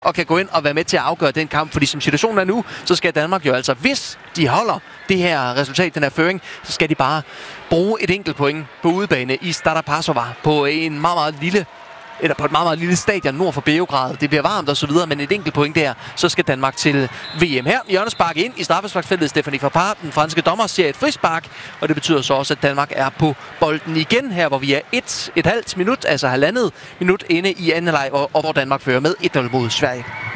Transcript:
og kan gå ind og være med til at afgøre den kamp. Fordi som situationen er nu, så skal Danmark jo altså, hvis de holder det her resultat, den her føring, så skal de bare bruge et enkelt point på udebane i Stara Pazova på en meget meget lille stadion nord for Beograd. Det bliver varmt og så videre, men et enkelt point der, så skal Danmark til VM. Her hjørnespark ind i straffesparksfeltet. Stephanie Frappart, den franske dommer, ser et frispark, og det betyder så også, at Danmark er på bolden igen her, hvor vi er et halvt minut, altså halvandet minut inde i anden halvleg, og hvor Danmark fører med 1-0 mod Sverige.